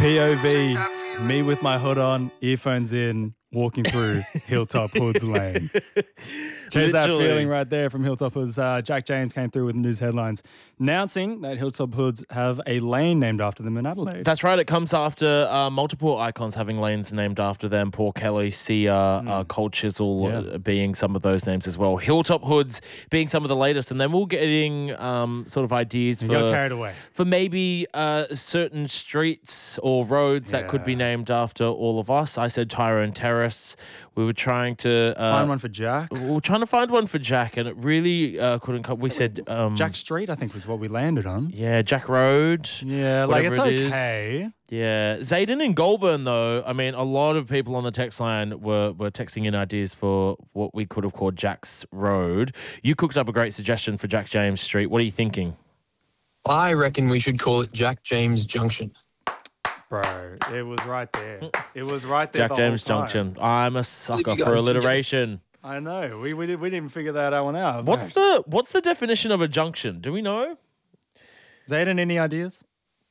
POV, me with my hood on, earphones in, walking through Hilltop Hoods Lane. Cheers that feeling right there from Hilltop Hoods. Jack James came through with news headlines announcing that Hilltop Hoods have a lane named after them in Adelaide. That's right. It comes after multiple icons having lanes named after them. Paul Kelly, Sia, Cold Chisel being some of those names as well. Hilltop Hoods being some of the latest. And then we're getting sort of ideas got carried away. For maybe certain streets or roads that could be named after all of us. I said Tyrone Terrace. We were trying to find one for Jack. We were trying to find one for Jack, and it really couldn't come. We said Jack Street, I think, was what we landed on. Yeah, Jack Road. Yeah, like it's okay. Yeah, Zayden and Goulburn, though. I mean, a lot of people on the text line were texting in ideas for what we could have called Jack's Road. You cooked up a great suggestion for Jack James Street. What are you thinking? I reckon we should call it Jack James Junction. Bro, it was right there. It was right there. Jack James Junction. I'm a sucker for alliteration. I know. We didn't even figure that one out. What's the definition of a junction? Do we know? Zayden, any ideas?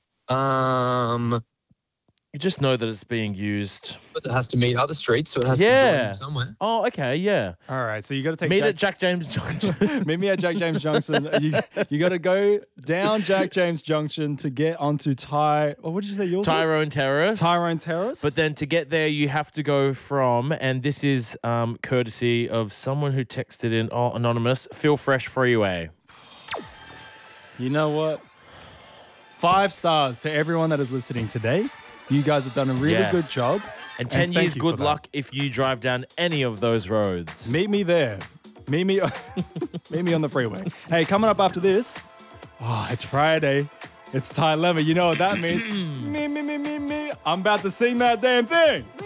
You just know that it's being used. But it has to meet other streets, so it has to join somewhere. Oh, okay, yeah. All right, so you got to take meet at Jack James Junction. Meet me at Jack James Junction. You got to go down Jack James Junction to get onto what did you say yours Tyrone Terrace. Tyrone Terrace. But then to get there, you have to go from, and this is courtesy of someone who texted in, anonymous, Feel Fresh Freeway. You know what? 5 stars to everyone that is listening today. You guys have done a really good job. And 10 years good luck if you drive down any of those roads. Meet me there. Meet me on the freeway. Hey, coming up after this, it's Friday. It's Ty Lemma. You know what that means. Me. I'm about to sing that damn thing.